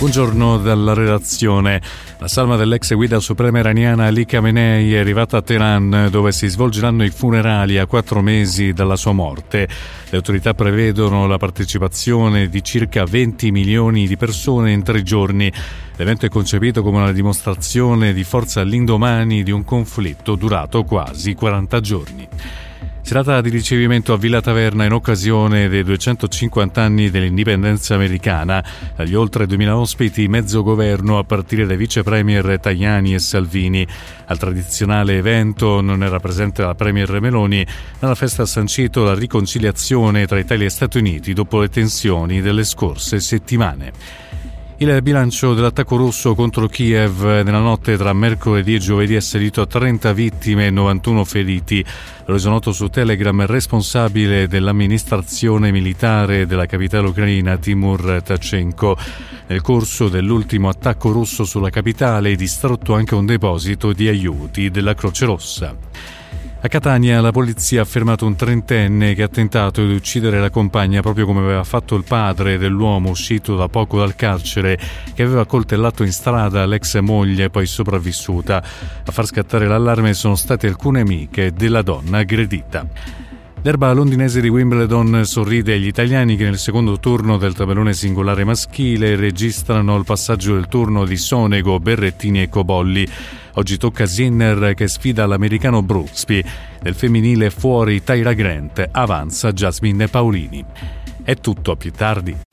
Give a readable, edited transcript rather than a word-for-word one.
Buongiorno dalla redazione. La salma dell'ex guida suprema iraniana Ali Khamenei è arrivata a Teheran, dove si svolgeranno i funerali a 4 mesi dalla sua morte. Le autorità prevedono la partecipazione di circa 20 milioni di persone in 3 giorni. L'evento è concepito come una dimostrazione di forza all'indomani di un conflitto durato quasi 40 giorni. Serata di ricevimento a Villa Taverna in occasione dei 250 anni dell'indipendenza americana. Agli oltre 2000 ospiti, mezzo governo a partire dai vice premier Tajani e Salvini. Al tradizionale evento non era presente la premier Meloni, ma la festa ha sancito la riconciliazione tra Italia e Stati Uniti dopo le tensioni delle scorse settimane. Il bilancio dell'attacco russo contro Kiev nella notte tra mercoledì e giovedì è salito a 30 vittime e 91 feriti. Lo reso noto su Telegram il responsabile dell'amministrazione militare della capitale ucraina, Timur Tachenko. Nel corso dell'ultimo attacco russo sulla capitale è distrutto anche un deposito di aiuti della Croce Rossa. A Catania la polizia ha fermato un 30enne che ha tentato di uccidere la compagna proprio come aveva fatto il padre dell'uomo uscito da poco dal carcere, che aveva coltellato in strada l'ex moglie poi sopravvissuta. A far scattare l'allarme sono state alcune amiche della donna aggredita. L'erba londinese di Wimbledon sorride agli italiani che nel secondo turno del tabellone singolare maschile registrano il passaggio del turno di Sonego, Berrettini e Cobolli. Oggi tocca a Sinner che sfida l'americano Brooksby. Nel femminile fuori Tyra Grant, avanza Jasmine Paolini. È tutto, a più tardi.